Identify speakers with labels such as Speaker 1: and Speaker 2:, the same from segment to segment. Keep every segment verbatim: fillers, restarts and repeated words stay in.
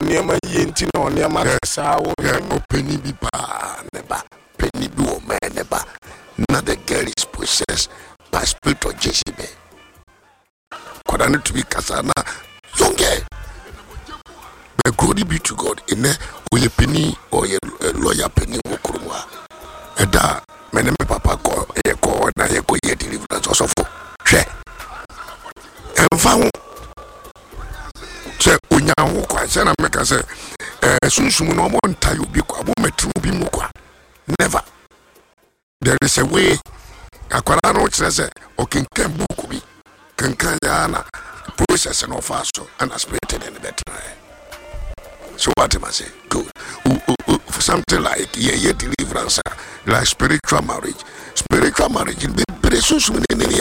Speaker 1: niema yenti no niema sa wo
Speaker 2: no penny bi pa neba penny bi o me neba. Now the girl is possessed by spirit of Jezebel. Kodane to be kasana young girl. But glory be to God. In there, or a penny or a lawyer penny wokurwa. Eda mene me papa ko e ko na ye ko ye deliverance also for. She. Enfa se unya ho kwa se na meka se eh sunsumu no mo ntayo bi kwa bo metru bi mu kwa. Never. There is a way. Akwara no kire se o kenkan book bi. Kenkan ya na process no faso and aspirated in the better. So what am I say? Good. For something like yeah, yeah, deliverance, like spiritual marriage. Spiritual marriage in the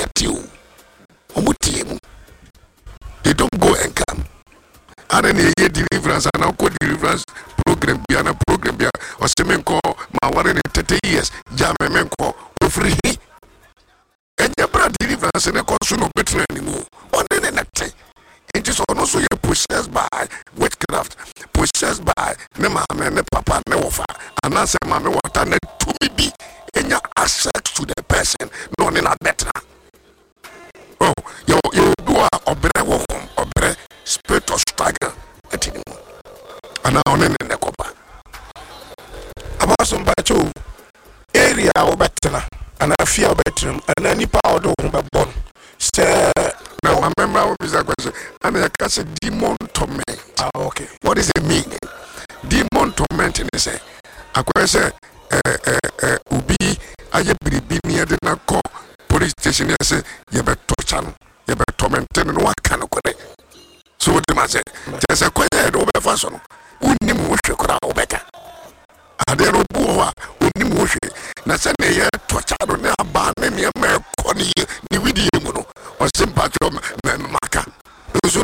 Speaker 2: they don't go and come. And then yeah, deliverance and now call deliverance program be a program be or semen call my one in thirty years. Jamen call free. And your brother deliverance and a consumer no better anymore. On the next it is also possessed by witchcraft, possessed by ne mama ne papa ne wofa, and answer mama water ne to me be in your access to the person, no in a better. Oh, you you do a obre wo home, obre spirit of struggle at him. And now on in the copa. About some bacho area or better, and I fear better, and any power do born. Say now I remember what is that question, and I can say demon torment. Ah, okay. What is it mean? Demon torment in say. I can say eh eh eh ubi aye biribi near the call police station say you be torture, you be tormented and what kind of correct. So what am I say? Just a question do be fashion. Uni mu hwe kora obeka. Ade no buwa uni mu hwe. Na say na ye torture no na ba na me me koni ni widi mu no. O sympathy me maka. So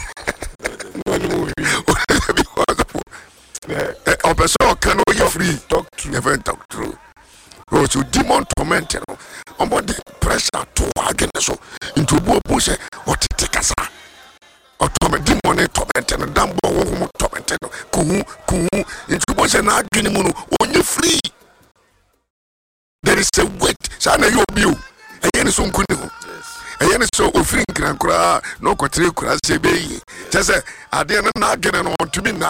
Speaker 2: a person can you free talk to never talk true. Oh, so demon torment you know. About the pressure to again so into bo push or take us. Or torment demon torment and damn bo torment kuhu kuhu into bo say na adwene mu no only free. There is a weight. Sana you be you. Again so nkunu. Again so offering kran kura no kwatre kura se be yi. Just say ade na adwene no to be na